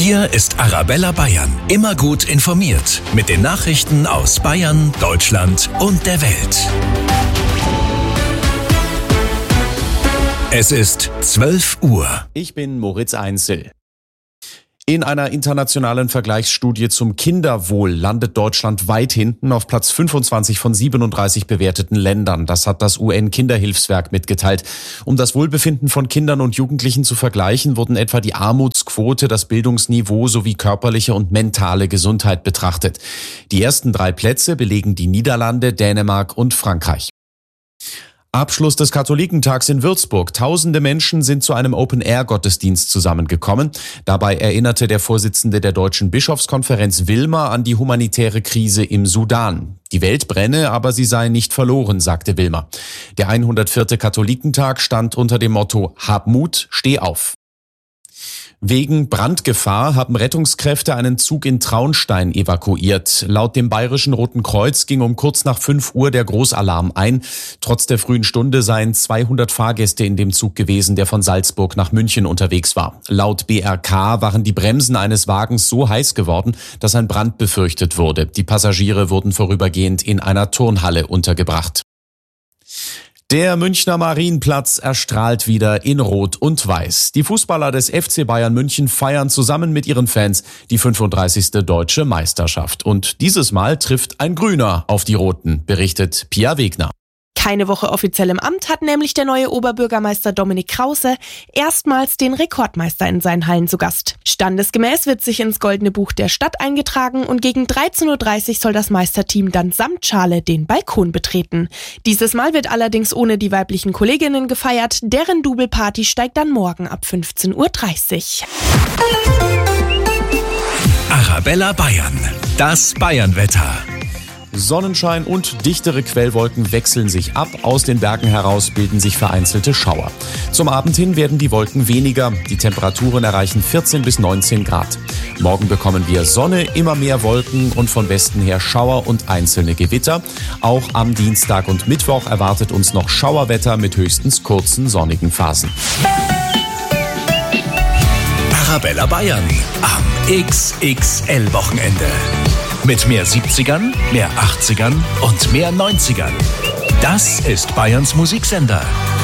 Hier ist Arabella Bayern. Immer gut informiert mit den Nachrichten aus Bayern, Deutschland und der Welt. Es ist 12 Uhr. Ich bin Moritz Einzel. In einer internationalen Vergleichsstudie zum Kinderwohl landet Deutschland weit hinten auf Platz 25 von 37 bewerteten Ländern. Das hat das UN-Kinderhilfswerk mitgeteilt. Um das Wohlbefinden von Kindern und Jugendlichen zu vergleichen, wurden etwa die Armutsquote, das Bildungsniveau sowie körperliche und mentale Gesundheit betrachtet. Die ersten 3 Plätze belegen die Niederlande, Dänemark und Frankreich. Abschluss des Katholikentags in Würzburg. Tausende Menschen sind zu einem Open-Air-Gottesdienst zusammengekommen. Dabei erinnerte der Vorsitzende der Deutschen Bischofskonferenz Wilmer an die humanitäre Krise im Sudan. Die Welt brenne, aber sie sei nicht verloren, sagte Wilmer. Der 104. Katholikentag stand unter dem Motto Hab Mut, steh auf. Wegen Brandgefahr haben Rettungskräfte einen Zug in Traunstein evakuiert. Laut dem Bayerischen Roten Kreuz ging um kurz nach 5 Uhr der Großalarm ein. Trotz der frühen Stunde seien 200 Fahrgäste in dem Zug gewesen, der von Salzburg nach München unterwegs war. Laut BRK waren die Bremsen eines Wagens so heiß geworden, dass ein Brand befürchtet wurde. Die Passagiere wurden vorübergehend in einer Turnhalle untergebracht. Der Münchner Marienplatz erstrahlt wieder in Rot und Weiß. Die Fußballer des FC Bayern München feiern zusammen mit ihren Fans die 35. Deutsche Meisterschaft. Und dieses Mal trifft ein Grüner auf die Roten, berichtet Pia Wegner. Keine Woche offiziell im Amt hat nämlich der neue Oberbürgermeister Dominik Krause erstmals den Rekordmeister in seinen Hallen zu Gast. Standesgemäß wird sich ins Goldene Buch der Stadt eingetragen und gegen 13.30 Uhr soll das Meisterteam dann samt Schale den Balkon betreten. Dieses Mal wird allerdings ohne die weiblichen Kolleginnen gefeiert. Deren Double-Party steigt dann morgen ab 15.30 Uhr. Arabella Bayern, das Bayernwetter. Sonnenschein und dichtere Quellwolken wechseln sich ab. Aus den Bergen heraus bilden sich vereinzelte Schauer. Zum Abend hin werden die Wolken weniger. Die Temperaturen erreichen 14 bis 19 Grad. Morgen bekommen wir Sonne, immer mehr Wolken und von Westen her Schauer und einzelne Gewitter. Auch am Dienstag und Mittwoch erwartet uns noch Schauerwetter mit höchstens kurzen sonnigen Phasen. Arabella Bayern am XXL-Wochenende. Mit mehr 70ern, mehr 80ern und mehr 90ern. Das ist Bayerns Musiksender.